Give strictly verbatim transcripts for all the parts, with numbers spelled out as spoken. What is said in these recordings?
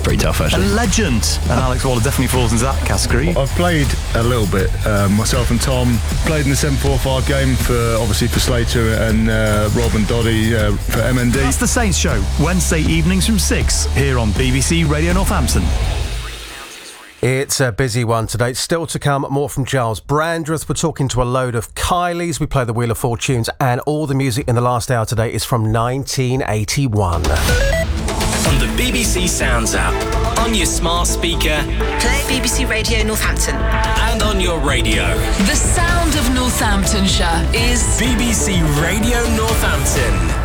Pretty tough, actually. A legend. And Alex Waller definitely falls into that category. I've played a little bit. Uh, myself and Tom played in the seven four five game for obviously for Slater and uh, Rob and Doddy uh, for M N D. That's The Saints Show, Wednesday evenings from six, here on B B C Radio Northampton. It's a busy one today. Still to come, more from Giles Brandreth. We're talking to a load of Kylies. We play the Wheel of Fortunes, and all the music in the last hour today is from nineteen eighty-one. On the B B C Sounds app, on your smart speaker, play B B C Radio Northampton, and on your radio. The sound of Northamptonshire is B B C Radio Northampton.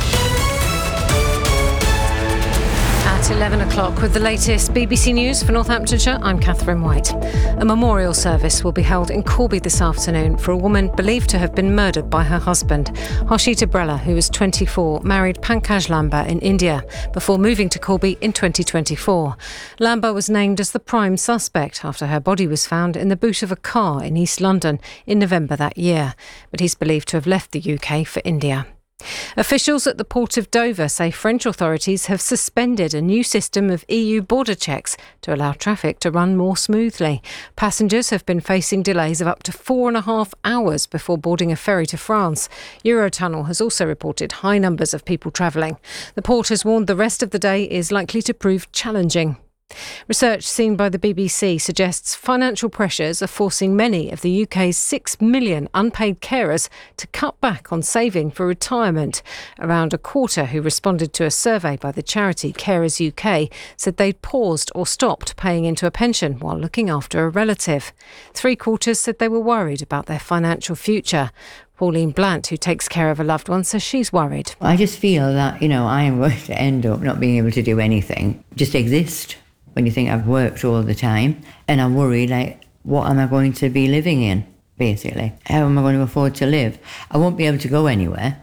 At eleven o'clock with the latest B B C News for Northamptonshire, I'm Catherine White. A memorial service will be held in Corby this afternoon for a woman believed to have been murdered by her husband. Harshita Brella, who was twenty-four, married Pankaj Lamba in India before moving to Corby in twenty twenty-four. Lamba was named as the prime suspect after her body was found in the boot of a car in East London in November that year, but he's believed to have left the U K for India. Officials at the Port of Dover say French authorities have suspended a new system of E U border checks to allow traffic to run more smoothly. Passengers have been facing delays of up to four and a half hours before boarding a ferry to France. Eurotunnel has also reported high numbers of people travelling. The port has warned the rest of the day is likely to prove challenging. Research seen by the B B C suggests financial pressures are forcing many of the U K's six million unpaid carers to cut back on saving for retirement. Around a quarter who responded to a survey by the charity Carers U K said they'd paused or stopped paying into a pension while looking after a relative. Three quarters said they were worried about their financial future. Pauline Blant, who takes care of a loved one, says she's worried. I just feel that, you know, I am going to end up not being able to do anything, just exist. When you think I've worked all the time, and I'm worried, like, what am I going to be living in, basically? How am I going to afford to live? I won't be able to go anywhere.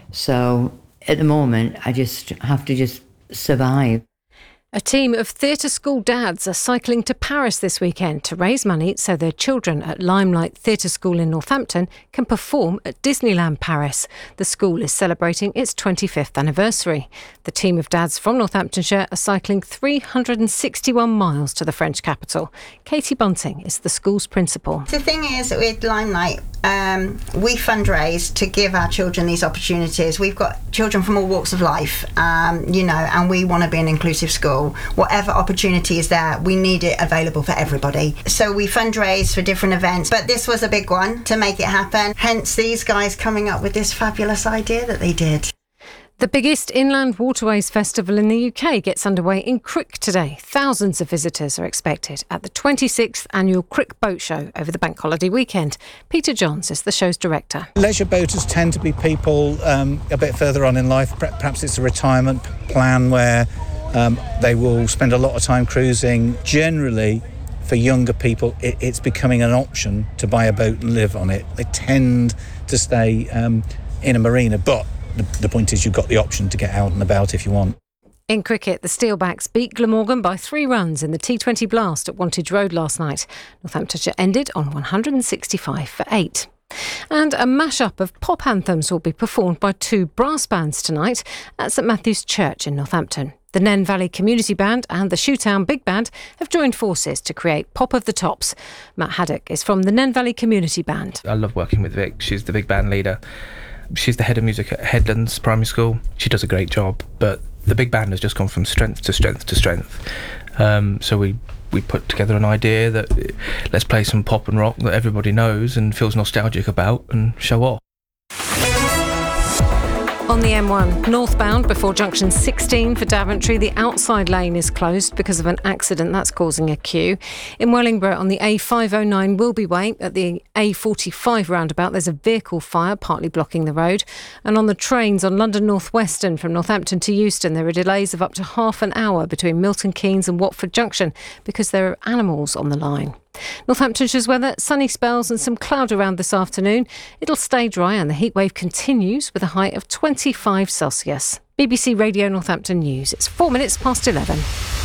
So at the moment, I just have to just survive. A team of theatre school dads are cycling to Paris this weekend to raise money so their children at Limelight Theatre School in Northampton can perform at Disneyland Paris. The school is celebrating its twenty-fifth anniversary. The team of dads from Northamptonshire are cycling three hundred sixty-one miles to the French capital. Katie Bunting is the school's principal. The thing is, with Limelight, um, we fundraise to give our children these opportunities. We've got children from all walks of life, um, you know, and we want to be an inclusive school. Whatever opportunity is there, we need it available for everybody. So we fundraise for different events, but this was a big one to make it happen. Hence these guys coming up with this fabulous idea that they did. The biggest inland waterways festival in the U K gets underway in Crick today. Thousands of visitors are expected at the twenty-sixth annual Crick Boat Show over the bank holiday weekend. Peter Johns is the show's director. Leisure boaters tend to be people um, a bit further on in life. Perhaps it's a retirement plan where um, they will spend a lot of time cruising. Generally, for younger people, it, it's becoming an option to buy a boat and live on it. They tend to stay um, in a marina, but The, the point is you've got the option to get out and about if you want. In cricket, the Steelbacks beat Glamorgan by three runs in the T twenty Blast at Wantage Road last night. Northamptonshire ended on one hundred sixty-five for eight. And a mashup of pop anthems will be performed by two brass bands tonight at St Matthew's Church in Northampton. The Nen Valley Community Band and the Shoetown Big Band have joined forces to create Pop of the Tops. Matt Haddock is from the Nen Valley Community Band. I love working with Vic. She's the big band leader. She's the head of music at Headlands Primary School. She does a great job, but the big band has just gone from strength to strength to strength. Um, so we, we put together an idea that let's play some pop and rock that everybody knows and feels nostalgic about and show off. On the M one, northbound before junction sixteen for Daventry, the outside lane is closed because of an accident that's causing a queue. In Wellingborough on the A five oh nine Wilby Way at the A forty-five roundabout, there's a vehicle fire partly blocking the road. And on the trains on London North Western from Northampton to Euston, there are delays of up to half an hour between Milton Keynes and Watford Junction because there are animals on the line. Northamptonshire's weather, sunny spells and some cloud around this afternoon. It'll stay dry and the heatwave continues with a high of twenty-five Celsius. B B C Radio Northampton News. It's four minutes past eleven.